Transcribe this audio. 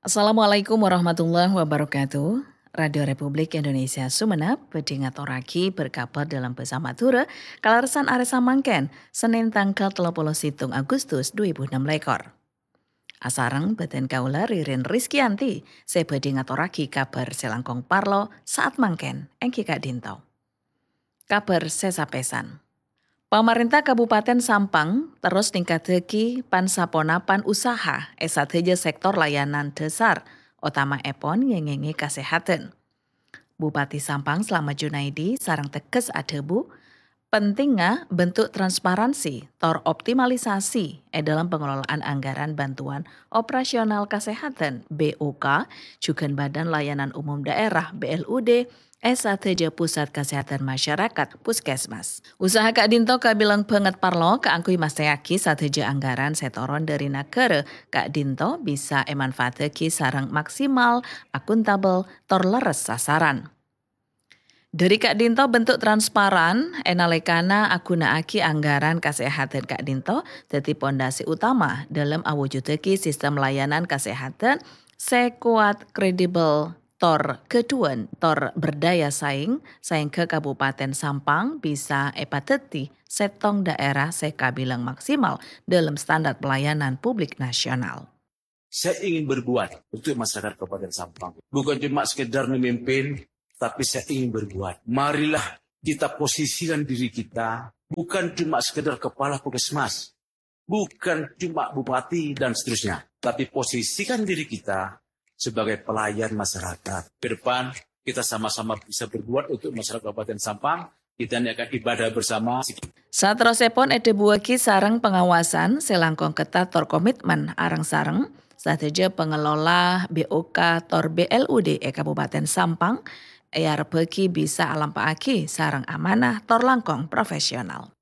Assalamualaikum warahmatullahi wabarakatuh. Radio Republik Indonesia Sumenep, pedingatoraki berkabar dalam bersama Tura, kalarsan Aresa Mangken, Senin tanggal 31 Agustus 2006. Asareng beten kaula Ririn Rizkianti, se bedingatoraki kabar selangkong parlo saat mangken, engki Kak Dinto. Kabar sesapesan. Pemerintah Kabupaten Sampang terus ningkateki pansaponapan usaha esateja sektor layanan dasar, utama epon ngengenge kesehatan. Bupati Sampang Slamet Junaidi sarang teges adebu, pentingnya bentuk transparansi tor optimalisasi dalam pengelolaan anggaran bantuan operasional kesehatan BOK, juga Badan Layanan Umum Daerah BLUD, S1 Pusat Kesehatan Masyarakat Puskesmas. Usaha Kak Dinto kabilang banget parlo keangkui masteaki sateja anggaran setoron dari negara Kak Dinto bisa emanfaateki sarang maksimal, akuntabel, tor leres sasaran. Dari Kak Dinto bentuk transparan, enalekana agunaaki anggaran kesehatan Kak Dinto dadi pondasi utama dalam awujudeki sistem layanan kesehatan sekuat kredibel tor keduan tor berdaya saing ke Kabupaten Sampang bisa epateti setong daerah sekabilang maksimal dalam standar pelayanan publik nasional. Saya ingin berbuat untuk masyarakat Kabupaten Sampang. Bukan cuma sekedar memimpin, tapi saya ingin berbuat. Marilah kita posisikan diri kita, bukan cuma sekedar kepala puskesmas, bukan cuma bupati dan seterusnya, tapi posisikan diri kita sebagai pelayan masyarakat. Ke depan kita sama-sama bisa berbuat untuk masyarakat Kabupaten Sampang. Kita akan ibadah bersama. Satrosepon buaki sarang pengawasan selangkong ketat tor komitmen arang sarang sateja pengelola BOK tor BLUD Kabupaten Sampang beki bisa alampaaki sarang amanah tor langkong profesional.